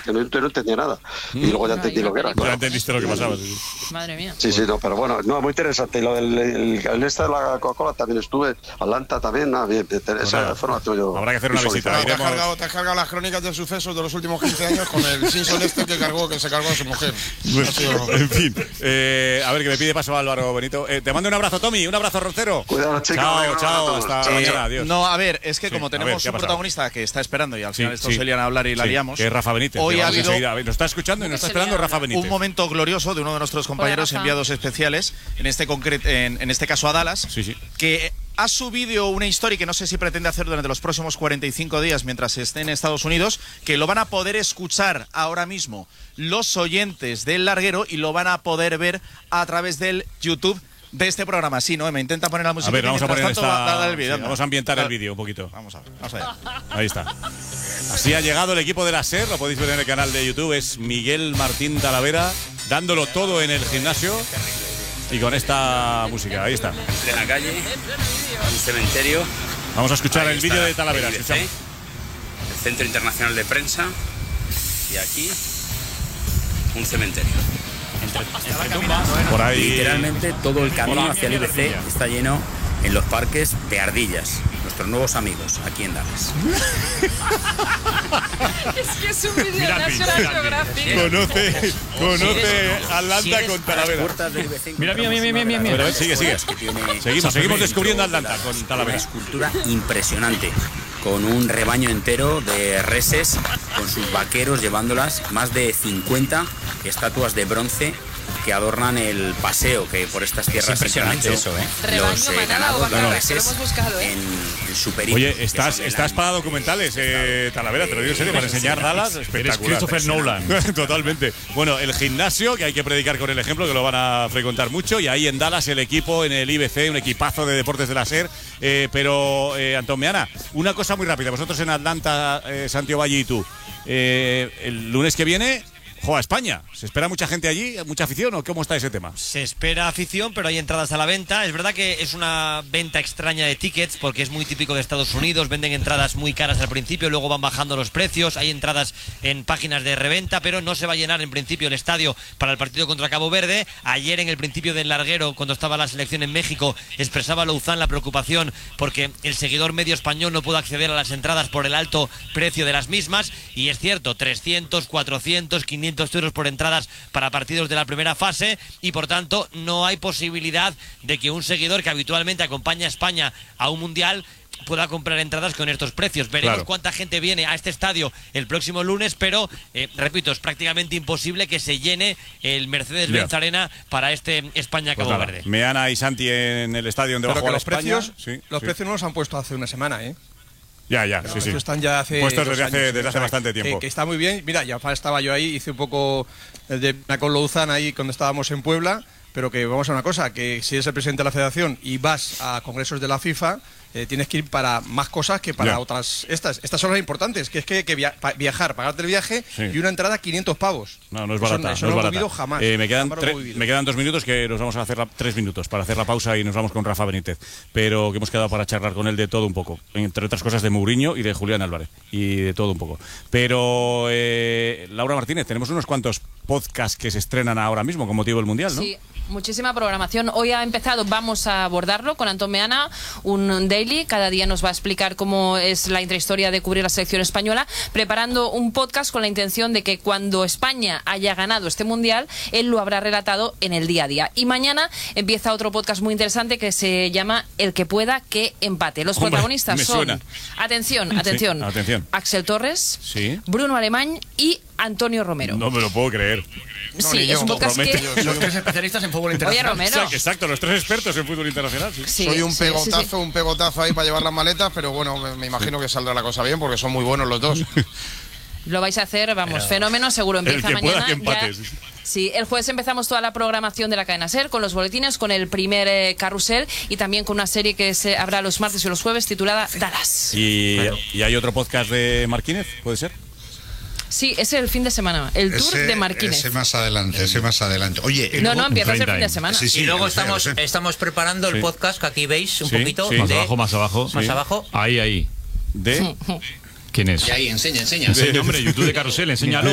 que no entendía nada. Y luego ya entendí lo que era. Ya entendiste lo que pasaba. Sí. Madre mía. Sí, no, pero bueno, no, muy interesante. Y lo del el este de la Coca-Cola también estuve, Atlanta también, bien, esa información yo. Habrá que hacer una visita. Te has cargado las crónicas de sucesos de los últimos 15 años con el Simpson este que se cargó a su mujer. En fin, a ver, que me pide paso Álvaro Benito. Te mando un abrazo, Tommy, un abrazo, Rocero. Cuidado, chicos. Chao, hasta mañana, adiós. No, a ver, es que como tenemos un protagonista que está esperando y al final estos se lian a hablar y la liamos. Que es Rafa Benítez. Hoy ha habido, nos está escuchando y nos está esperando Rafa Benítez. Un momento glorioso de uno de nuestros compañeros enviados especiales, en este caso a Dallas, que ha subido una historia que no sé si pretende hacer durante los próximos 45 días mientras esté en Estados Unidos, que lo van a poder escuchar ahora mismo los oyentes del larguero y lo van a poder ver a través del YouTube de este programa. Sí, ¿no? Me intenta poner la música. A ver, vamos a poner el vídeo. Vamos a ambientar el vídeo un poquito. Vamos a ver. Ahí está. Así ha llegado el equipo de la SER, lo podéis ver en el canal de YouTube, es Miguel Martín Talavera, dándolo todo en el gimnasio y con esta música, ahí está. En plena calle, un cementerio. Vamos a escuchar el vídeo de Talavera. El Centro Internacional de Prensa y aquí un cementerio. Por ahí. Literalmente todo el camino hacia el IBC está lleno en los parques de ardillas, nuestros nuevos amigos aquí en Dallas. Es que es un vídeo de National Geographic. Conoce Atlanta con Talavera. Mira. Pero sigue. Seguimos descubriendo Atlanta con Talavera. Una escultura impresionante, con un rebaño entero de reses, con sus vaqueros llevándolas, más de 50 estatuas de bronce que adornan el paseo que por estas tierras se han hecho eso, los ganados, las reses en su periplo. Oye, estás para documentales, Talavera, te lo digo en serio, para enseñar Dallas, espectacular. Christopher Nolan. Totalmente. Bueno, el gimnasio, que hay que predicar con el ejemplo, que lo van a frecuentar mucho, y ahí en Dallas el equipo, en el IBC, un equipazo de deportes de la SER. Pero, Antón Meana, una cosa muy rápida. Vosotros en Atlanta, Santiago Valle y tú, el lunes que viene juega España. ¿Se espera mucha gente allí? ¿Mucha afición o cómo está ese tema? Se espera afición, pero hay entradas a la venta. Es verdad que es una venta extraña de tickets porque es muy típico de Estados Unidos. Venden entradas muy caras al principio, luego van bajando los precios. Hay entradas en páginas de reventa, pero no se va a llenar en principio el estadio para el partido contra Cabo Verde. Ayer en el principio del larguero, cuando estaba la selección en México, expresaba Louzán la preocupación porque el seguidor medio español no pudo acceder a las entradas por el alto precio de las mismas. Y es cierto, 300, 400, 500 euros por entradas para partidos de la primera fase y por tanto no hay posibilidad de que un seguidor que habitualmente acompaña a España a un mundial pueda comprar entradas con estos precios. Veremos cuánta gente viene a este estadio el próximo lunes, pero repito, es prácticamente imposible que se llene el Mercedes-Benz Arena para este España-Cabo Verde. Meana y Santi en el estadio donde va a jugar España. Los precios no los han puesto hace una semana, Ya, sí. Están ya puestos desde hace bastante tiempo. Que está muy bien. Mira, ya estaba yo ahí, hice un poco de con Louzán ahí cuando estábamos en Puebla, pero que vamos a una cosa, que si eres el presidente de la federación y vas a congresos de la FIFA, tienes que ir para más cosas que para otras. Estas son las importantes, que es que viajar, pagarte el viaje y una entrada 500 pavos. No es barata. Eso no lo he vivido jamás. Me quedan 2 minutos, que nos vamos a hacer 3 minutos para hacer la pausa y nos vamos con Rafa Benítez. Pero que hemos quedado para charlar con él de todo un poco. Entre otras cosas de Mourinho y de Julián Álvarez. Y de todo un poco. Pero, Laura Martínez, tenemos unos cuantos podcasts que se estrenan ahora mismo con motivo del Mundial, ¿no? Sí. Muchísima programación. Hoy ha empezado, vamos a abordarlo con Antón Meana, un daily. Cada día nos va a explicar cómo es la intrahistoria de cubrir la selección española, preparando un podcast con la intención de que cuando España haya ganado este mundial, él lo habrá relatado en el día a día. Y mañana empieza otro podcast muy interesante que se llama El que pueda que empate. Los protagonistas son, atención, Axel Torres, Bruno Alemany y Antonio Romero. No me lo puedo creer. Sí, es un podcast que... Los 3 especialistas en fútbol internacional. Oye, Romero. Exacto, los 3 expertos en fútbol internacional. Soy un pegotazo ahí para llevar las maletas, pero bueno, me imagino que saldrá la cosa bien porque son muy buenos los dos. Lo vais a hacer, fenómeno, seguro empieza el que mañana. Pueda que empate. Sí, el jueves empezamos toda la programación de la cadena SER con los boletines, con el primer carrusel y también con una serie que habrá los martes y los jueves titulada Dallas. ¿Y hay otro podcast de Martínez? ¿Puede ser? Sí, es el fin de semana, el tour de Martínez. Ese más adelante. Oye, no, empieza el fin de semana. Sí, y luego estamos preparando el podcast que aquí veis un poquito. Más abajo. Ahí. ¿De? ¿Quién es? Y ahí, enseña. Sí, hombre, YouTube de Carrusel, enséñalo.